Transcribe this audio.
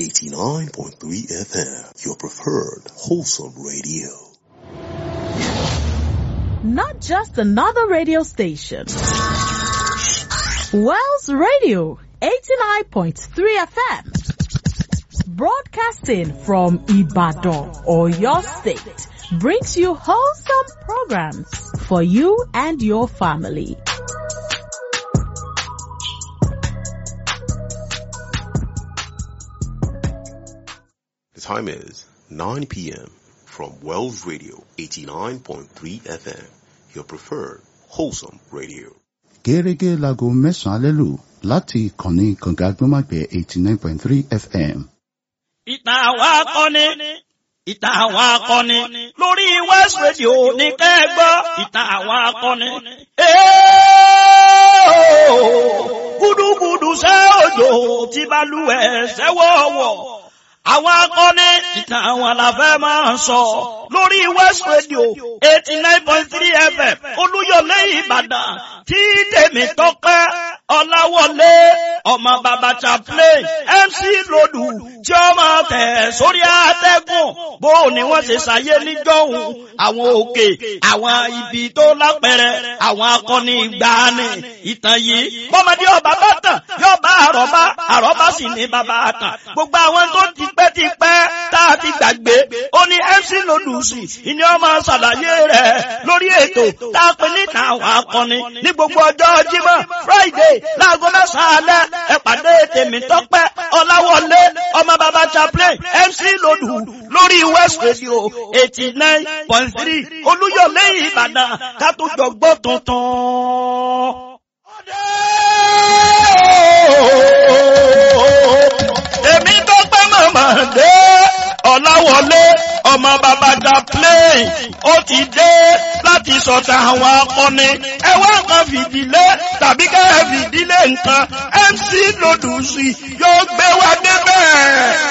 89.3 FM, your preferred wholesome radio. Not just another radio station. Wells Radio, 89.3 FM. Broadcasting from Ibadan, or your state, brings you wholesome programs for you and your family. The time is 9 p.m. from Wells Radio 89.3 FM, your preferred wholesome radio. Gẹ́gẹ́ láago mẹ́sàn-án lẹ́lù láti ìkànnì kàngágbọ́mágbẹ́ 89.3 FM. Ìtàn àwọn akọni, ìtàn àwọn akọni, lórí West Radio ní kẹ́gbọ́, ìtàn àwọn akọni. Gúdúgúdú ṣẹ́ òjò tí bá lú ẹ̀ ṣẹ́wọ́wọ́. Àwọn akọni ìtàn àwọn àlàfẹ́ máa ń sọ lórí West Radio 89.3 FM Olúyọ̀lé Ìbàdàn tí tèmi tọ́pẹ́ Ọláwọlé ọmọ bàbá chaplain MC Lòdù tí ó máa tẹ̀ sórí àtẹ́gùn bó ni wọ́n ṣe ṣàyé níjọ́hun àwọn òkè àwọn ibi tó lápẹẹrẹ àwọn akọni ìgbàanì ìtàn yìí bọ́mọdé ọba bá tàn yóò bá àrọ́bá àrọ́bá sì ní bàbá àtàn gbogbo àwọn tó ti pẹ́ tá a ti gbàgbé ó ní MC Lòdù sí ìní ọmọ ṣàlàyé rẹ̀ lórí ètò tá a pè ní ìtàn àwọn akọni ní gbogbo ọjọ́ Jímọ̀ Friday láago mẹ́sàn-án alẹ́ ẹ pàdé tèmi tọ́pẹ́ Ọláwọlé ọmọ bàbá chaplain MC Lòdù lórí West Radio 89.3 Olúyọ̀lé Ìbàdàn ká tó jọ gbọ́ tuntun. Èmi tọ́pẹ́ mọ̀mọ́ dé Ọláwọlé ọmọ bàbá chaplain ó ti dé láti sọ̀tà àwọn akọni ẹ wá nǹkan fìdílé tàbí kẹ́ ẹ fìdílé nǹkan MC Lòdù sí yóò gbé wa débẹ̀.